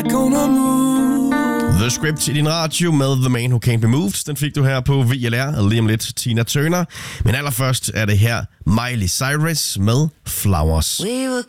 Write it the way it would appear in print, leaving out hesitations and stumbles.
The Script i din radio med The Man Who Can't Be Moved. Den fik du her på VLR. Lige om lidt Tina Turner. Men allerførst er det her Miley Cyrus med Flowers. We were